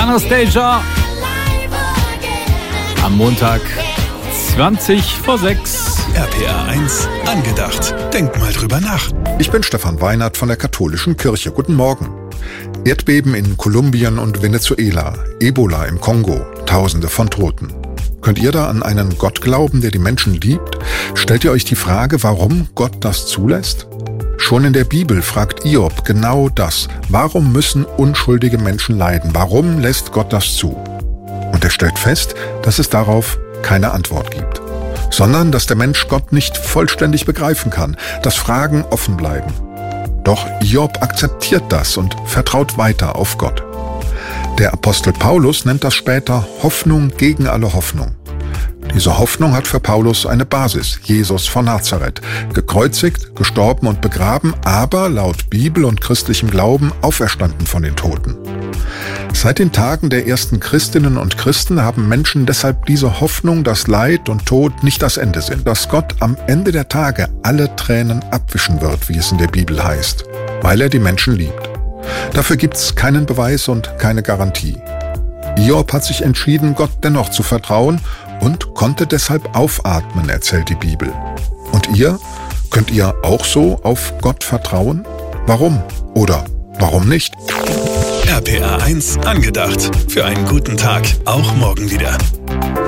Anastasia am Montag 20:06. RPR 1 angedacht. Denk mal drüber nach. Ich bin Stefan Weinert von der Katholischen Kirche. Guten Morgen. Erdbeben in Kolumbien und Venezuela, Ebola im Kongo, Tausende von Toten. Könnt ihr da an einen Gott glauben, der die Menschen liebt? Stellt ihr euch die Frage, warum Gott das zulässt? Schon in der Bibel fragt Hiob genau das. Warum müssen unschuldige Menschen leiden? Warum lässt Gott das zu? Und er stellt fest, dass es darauf keine Antwort gibt, sondern dass der Mensch Gott nicht vollständig begreifen kann, dass Fragen offen bleiben. Doch Hiob akzeptiert das und vertraut weiter auf Gott. Der Apostel Paulus nennt das später Hoffnung gegen alle Hoffnung. Diese Hoffnung hat für Paulus eine Basis, Jesus von Nazareth, gekreuzigt, gestorben und begraben, aber laut Bibel und christlichem Glauben auferstanden von den Toten. Seit den Tagen der ersten Christinnen und Christen haben Menschen deshalb diese Hoffnung, dass Leid und Tod nicht das Ende sind, dass Gott am Ende der Tage alle Tränen abwischen wird, wie es in der Bibel heißt, weil er die Menschen liebt. Dafür gibt's keinen Beweis und keine Garantie. Hiob hat sich entschieden, Gott dennoch zu vertrauen und konnte deshalb aufatmen, erzählt die Bibel. Und ihr? Könnt ihr auch so auf Gott vertrauen? Warum? Oder warum nicht? RPR 1 angedacht. Für einen guten Tag. Auch morgen wieder.